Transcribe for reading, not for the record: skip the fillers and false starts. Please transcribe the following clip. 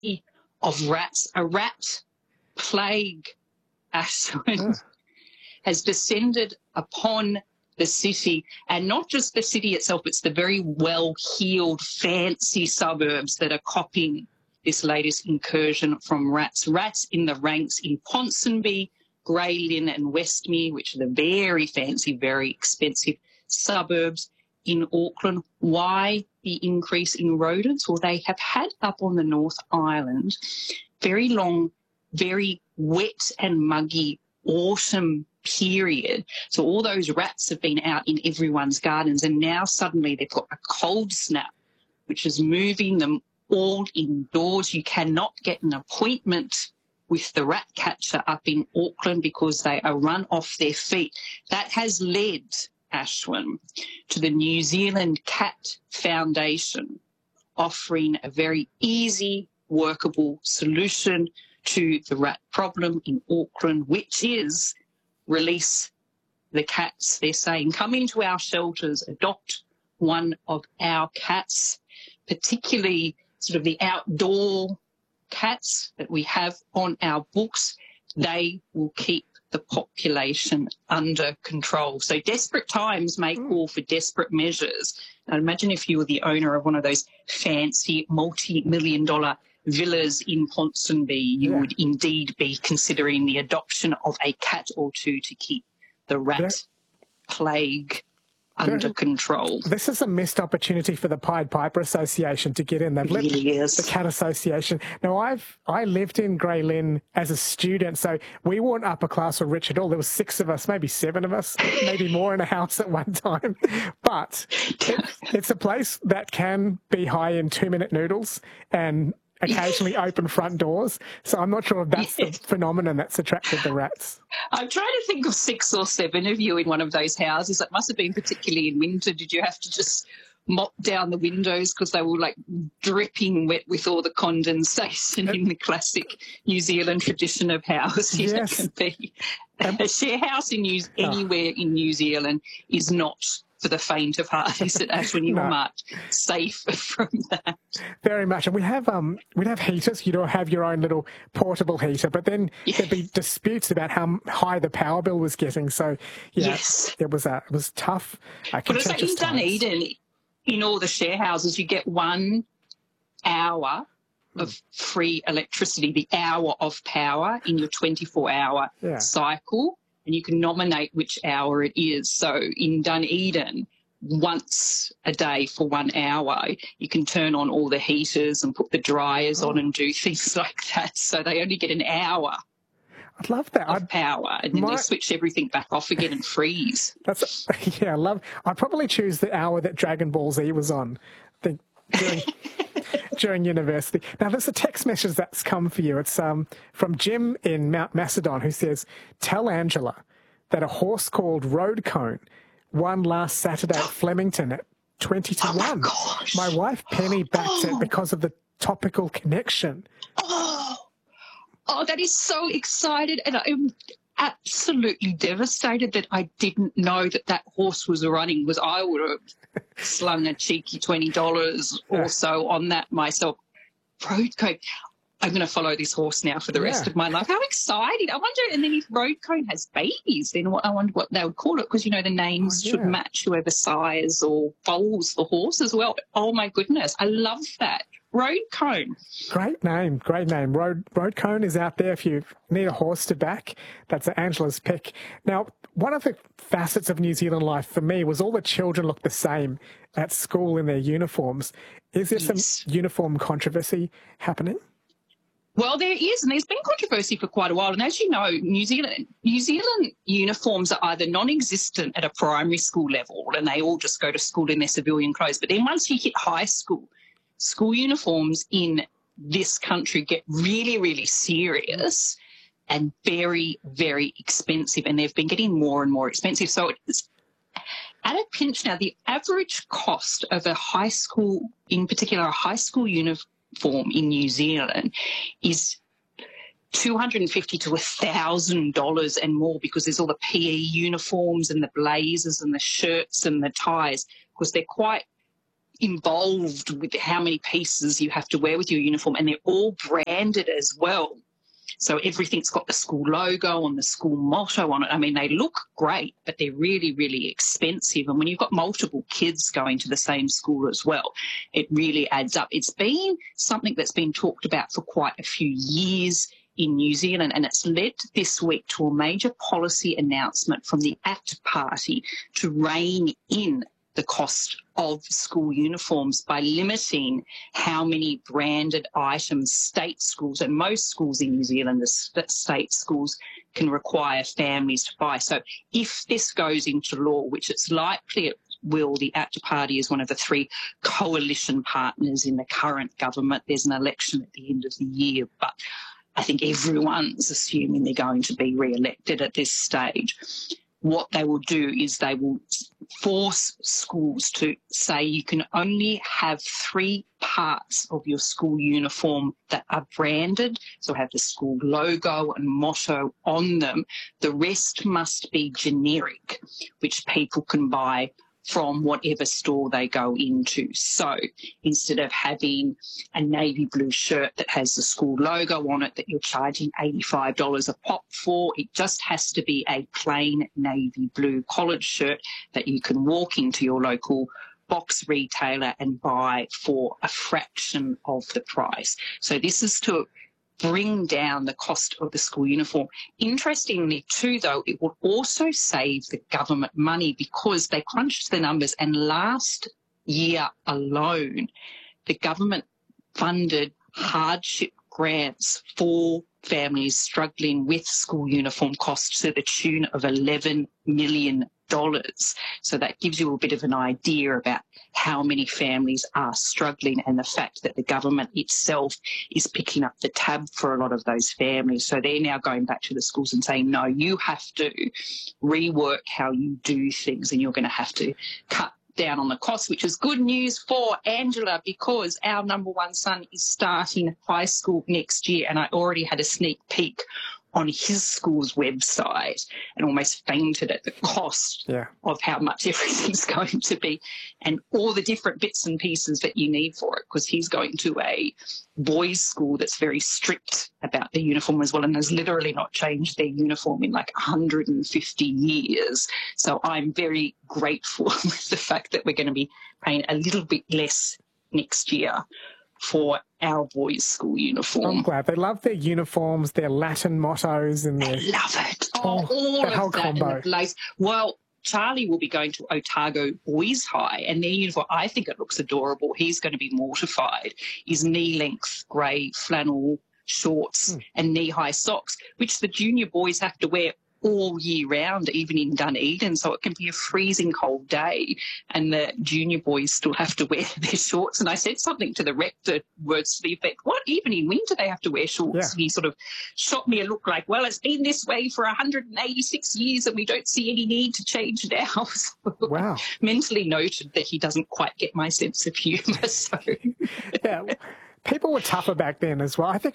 of rats. A rat plague, Ashwin, has descended upon the city, and not just the city itself, it's the very well-heeled, fancy suburbs that are copying this latest incursion from rats. Rats in the ranks in Ponsonby, Grey Lynn and Westmere, which are the very fancy, very expensive suburbs in Auckland. Why the increase in rodents? Well, they have had up on the North Island very long, very wet and muggy autumn period. So all those rats have been out in everyone's gardens, and now suddenly they've got a cold snap, which is moving them all indoors. You cannot get an appointment with the rat catcher up in Auckland because they are run off their feet. That has led, Ashwin, to the New Zealand Cat Foundation offering a very easy, workable solution to the rat problem in Auckland, which is release the cats. They're saying, come into our shelters, adopt one of our cats, particularly sort of the outdoor cats that we have on our books. They will keep the population under control. So desperate times may call for desperate measures. Now, imagine if you were the owner of one of those fancy multi-million-dollar villas in Ponsonby, you would indeed be considering the adoption of a cat or two to keep the rat plague under control. This is a missed opportunity for the Pied Piper Association to get in. They've left the Cat Association. Now, I lived in Grey Lynn as a student, so we weren't upper class or rich at all. There was 6 of us, maybe 7 of us, maybe more in a house at one time. But it's a place that can be high in 2-minute noodles and occasionally open front doors. So I'm not sure if that's the phenomenon that's attracted the rats. I'm trying to think of 6 or 7 of you in one of those houses. It must have been particularly in winter. Did you have to just mop down the windows because they were like dripping wet with all the condensation in the classic New Zealand tradition of housing? Yes. It can be. A share house anywhere in New Zealand is not for the faint of heart, is it, Ashwin? You are marked safe from that. Very much. And we'd have heaters. You'd have your own little portable heater, but then there'd be disputes about how high the power bill was getting. So, it was tough. But it's like in Dunedin, in all the share houses, you get 1 hour of free electricity, the hour of power in your 24-hour cycle. And you can nominate which hour it is. So in Dunedin, once a day for 1 hour, you can turn on all the heaters and put the dryers on and do things like that. So they only get an hour. I'd love that. Of power, and then they switch everything back off again and freeze. I'd probably choose the hour that Dragon Ball Z was on. I think during university. Now, there's a text message that's come for you. It's from Jim in Mount Macedon, who says, tell Angela that a horse called Road Cone won last Saturday at Flemington at 20 to 1. My gosh. My wife Penny backed it because of the topical connection. Oh, that is so excited. And I'm absolutely devastated that I didn't know that horse was running, because I would have slung a cheeky $20 or so on that myself. Road Cone. I'm going to follow this horse now for the rest of my life. How exciting. I wonder, and then if Road Cone has babies, then I wonder what they would call it, because, the names should match whoever size or foals the horse as well. Oh, my goodness. I love that. Road Cone. Great name. Road Cone is out there if you need a horse to back. That's Angela's pick. Now, one of the facets of New Zealand life for me was all the children look the same at school in their uniforms. Is there some uniform controversy happening? Well, there is, and there's been controversy for quite a while. And as you know, New Zealand uniforms are either non-existent at a primary school level, and they all just go to school in their civilian clothes. But then once you hit high school, school uniforms in this country get really, really serious and very, very expensive, and they've been getting more and more expensive. So it's at a pinch now. The average cost of a high school, in particular a high school uniform in New Zealand, is $250 to $1,000 and more, because there's all the PE uniforms and the blazers and the shirts and the ties, because they're quite involved with how many pieces you have to wear with your uniform, and they're all branded as well. So everything's got the school logo and the school motto on it. I mean, they look great, but they're really, really expensive. And when you've got multiple kids going to the same school as well, it really adds up. It's been something that's been talked about for quite a few years in New Zealand, and it's led this week to a major policy announcement from the ACT Party to rein in the cost of school uniforms by limiting how many branded items state schools, and most schools in New Zealand, the state schools, can require families to buy. So if this goes into law, which it's likely it will, the ACT Party is one of the 3 coalition partners in the current government. There's an election at the end of the year, but I think everyone's assuming they're going to be re-elected at this stage. What they will do is they will force schools to say you can only have 3 parts of your school uniform that are branded, so have the school logo and motto on them. The rest must be generic, which people can buy from whatever store they go into. So instead of having a navy blue shirt that has the school logo on it that you're charging $85 a pop for, it just has to be a plain navy blue collared shirt that you can walk into your local box retailer and buy for a fraction of the price. So this is to bring down the cost of the school uniform. Interestingly too, though, it will also save the government money because they crunched the numbers, and last year alone, the government funded hardship grants for families struggling with school uniform costs to the tune of $11 million. So that gives you a bit of an idea about how many families are struggling, and the fact that the government itself is picking up the tab for a lot of those families. So they're now going back to the schools and saying, no, you have to rework how you do things, and you're going to have to cut down on the cost, which is good news for Angela because our number 1 son is starting high school next year, and I already had a sneak peek on his school's website and almost fainted at the cost of how much everything's going to be and all the different bits and pieces that you need for it, because he's going to a boys' school that's very strict about the uniform as well, and has literally not changed their uniform in like 150 years. So I'm very grateful with the fact that we're going to be paying a little bit less next year for our boys' school uniform. I'm glad. They love their uniforms, their Latin mottos, and they love it. All the whole of that combo. And the lace. Well, Charlie will be going to Otago Boys High, and their uniform, I think it looks adorable. He's going to be mortified. His knee-length grey flannel shorts and knee-high socks, which the junior boys have to wear all year round, even in Dunedin, so it can be a freezing cold day and the junior boys still have to wear their shorts. And I said something to the rector, words to the effect, what, even in winter they have to wear shorts? Yeah. And he sort of shot me a look like, well, it's been this way for 186 years and we don't see any need to change now. So wow. Mentally noted that he doesn't quite get my sense of humour. So yeah. People were tougher back then as well. I think